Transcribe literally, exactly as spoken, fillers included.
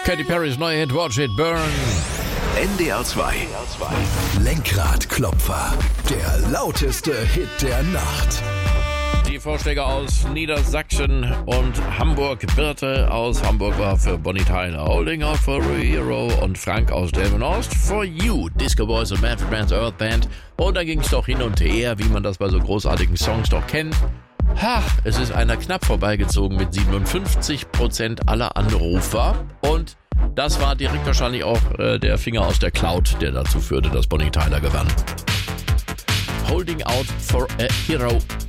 Katy Perrys neue Hit Watch It Burn. N D R zwei. Lenkradklopfer. Der lauteste Hit der Nacht. Die Vorschläge aus Niedersachsen und Hamburg. Birte aus Hamburg war für Bonnie Tyler Holding Out for a Hero und Frank aus Delmenhorst For You. Disco Boys und Manfred Mann's Earth Band. Und da ging es doch hin und her, wie man das bei so großartigen Songs doch kennt. Ha, es ist einer knapp vorbeigezogen mit siebenundfünfzig Prozent aller Anrufer. Und das war direkt wahrscheinlich auch äh, der Finger aus der Cloud, der dazu führte, dass Bonnie Tyler gewann. Holding Out for a Hero.